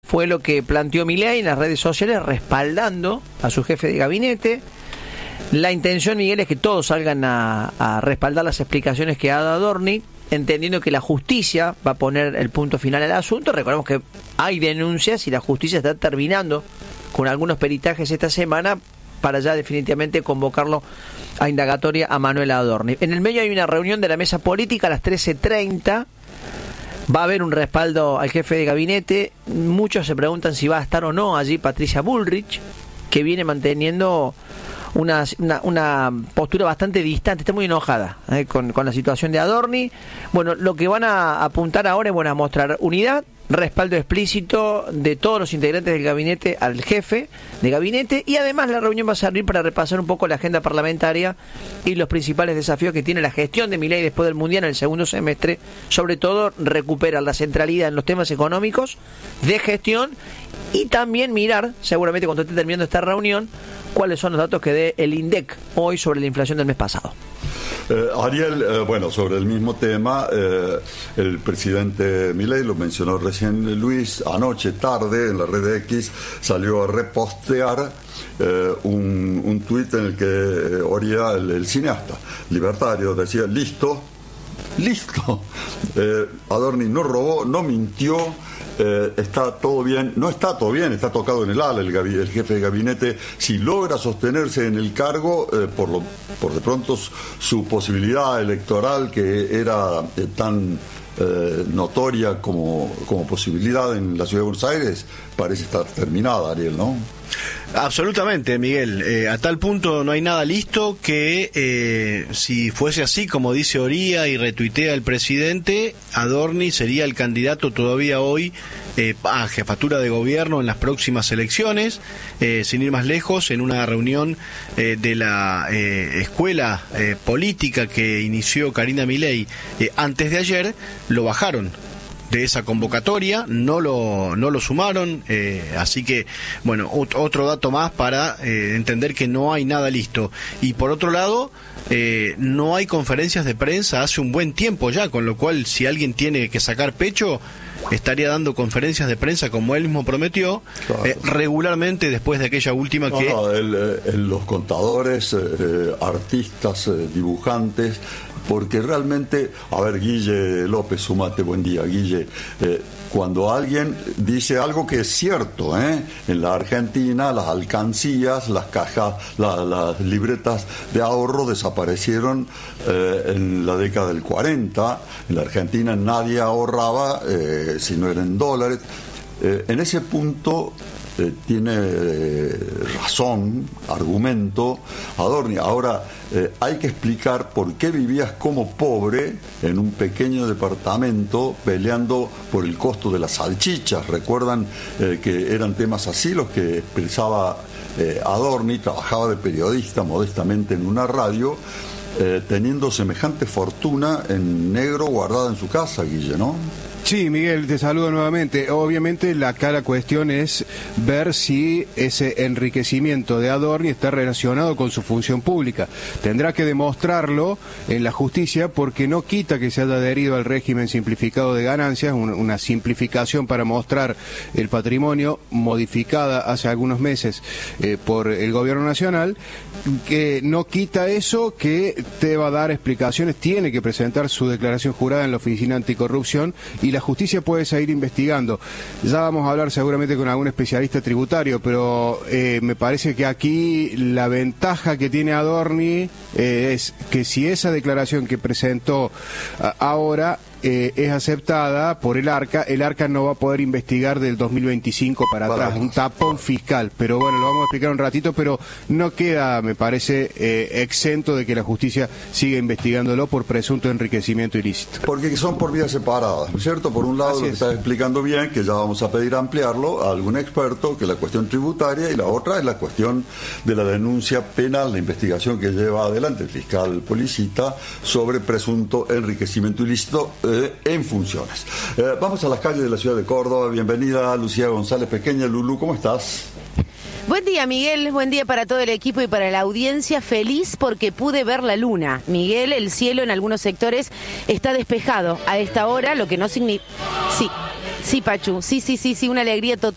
fue lo que planteó Milei en las redes sociales, respaldando a su jefe de gabinete. La intención, Miguel, es que todos salgan a respaldar las explicaciones que ha dado Adorni, entendiendo que la justicia va a poner el punto final al asunto. Recordemos que hay denuncias y la justicia está terminando con algunos peritajes esta semana para ya definitivamente convocarlo a indagatoria a Manuel Adorni. En el medio hay una reunión de la mesa política a las 13:30. Va a haber un respaldo al jefe de gabinete. Muchos se preguntan si va a estar o no allí Patricia Bullrich, que viene manteniendo una postura bastante distante, está muy enojada con la situación de Adorni. Bueno, lo que van a apuntar ahora es a mostrar unidad, respaldo explícito de todos los integrantes del gabinete al jefe de gabinete, y además la reunión va a servir para repasar un poco la agenda parlamentaria y los principales desafíos que tiene la gestión de Milei después del Mundial en el segundo semestre. Sobre todo recuperar la centralidad en los temas económicos, de gestión, y también mirar, seguramente cuando esté terminando esta reunión, cuáles son los datos que dé el INDEC hoy sobre la inflación del mes pasado. Ariel, bueno, sobre el mismo tema, el presidente Milei, lo mencionó recién Luis, anoche tarde en la red X salió a repostear un tuit en el que Oria, el cineasta libertario, decía: listo, Adorni no robó, no mintió, está todo bien. No está todo bien, está tocado en el ala el jefe de gabinete. Si logra sostenerse en el cargo, por de pronto su posibilidad electoral, que era tan notoria como posibilidad en la ciudad de Buenos Aires, parece estar terminada, Ariel, ¿no? Absolutamente, Miguel. A tal punto no hay nada listo que si fuese así, como dice Oria y retuitea el presidente, Adorni sería el candidato todavía hoy a jefatura de gobierno en las próximas elecciones. Sin ir más lejos, en una reunión de la escuela política que inició Karina Milei antes de ayer, lo bajaron de esa convocatoria, no lo sumaron, así que, bueno, otro dato más para entender que no hay nada listo. Y por otro lado, no hay conferencias de prensa hace un buen tiempo ya, con lo cual, si alguien tiene que sacar pecho, estaría dando conferencias de prensa como él mismo prometió, claro, regularmente, después de aquella última los contadores, artistas, dibujantes, porque realmente, a ver, Guille López, sumate, buen día, Guille. Cuando alguien dice algo que es cierto, en la Argentina las alcancías, las cajas, las libretas de ahorro desaparecieron en la década del 40. En la Argentina nadie ahorraba si no era en dólares. En ese punto tiene razón, argumento Adorni. Ahora, hay que explicar por qué vivías como pobre en un pequeño departamento peleando por el costo de las salchichas. Recuerdan que eran temas así los que expresaba Adorni. Trabajaba de periodista modestamente en una radio, teniendo semejante fortuna en negro guardada en su casa, Guille, ¿no? Sí, Miguel, te saludo nuevamente. Obviamente la cuestión es ver si ese enriquecimiento de Adorni está relacionado con su función pública. Tendrá que demostrarlo en la justicia, porque no quita que se haya adherido al régimen simplificado de ganancias, una simplificación para mostrar el patrimonio modificada hace algunos meses por el gobierno nacional, que no quita eso que te va a dar explicaciones, tiene que presentar su declaración jurada en la Oficina Anticorrupción y la justicia puede seguir investigando. Ya vamos a hablar seguramente con algún especialista tributario, pero me parece que aquí la ventaja que tiene Adorni es que si esa declaración que presentó ahora es aceptada por el ARCA no va a poder investigar del 2025 para atrás, un tapón fiscal. Pero bueno, lo vamos a explicar un ratito, pero no queda, me parece, exento de que la justicia siga investigándolo por presunto enriquecimiento ilícito. Porque son por vías separadas, ¿no es cierto? Por un lado, así lo que estás explicando bien, que ya vamos a pedir ampliarlo a algún experto, que es la cuestión tributaria, y la otra es la cuestión de la denuncia penal, la investigación que lleva adelante el fiscal Policita sobre presunto enriquecimiento ilícito en funciones. Vamos a las calles de la ciudad de Córdoba. Bienvenida, Lucía González Pequeña. Lulú, ¿cómo estás? Buen día, Miguel, buen día para todo el equipo y para la audiencia. Feliz porque pude ver la luna. Miguel, el cielo en algunos sectores está despejado a esta hora, lo que no significa... Sí, Pachu, sí, una alegría total.